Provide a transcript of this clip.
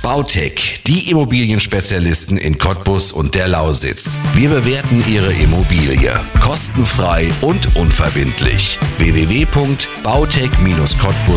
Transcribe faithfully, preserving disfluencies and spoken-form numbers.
Bautec, die Immobilienspezialisten in Cottbus und der Lausitz. Wir bewerten Ihre Immobilie kostenfrei und unverbindlich. w w w punkt bautec Bindestrich cottbus